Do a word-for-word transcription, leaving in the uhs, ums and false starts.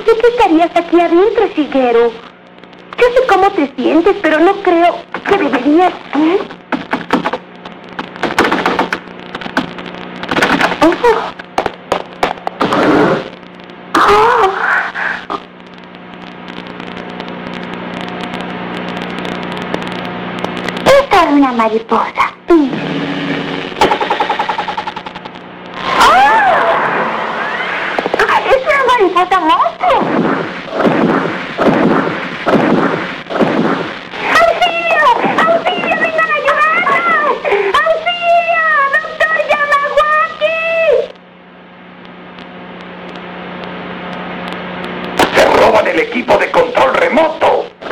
Pensé que estarías aquí adentro, Shigeru. Yo sé cómo te sientes, pero no creo que deberías... ¿eh? Oh. Oh. Esta es una mariposa. Mm. ¡Oh! ¡Es una mariposa monstruo! ¡Auxilio! ¡Auxilio! ¡Vengan a ayudarnos! ¡Auxilio! ¡Doctor Yamawaki! ¡Se roban el equipo de control remoto!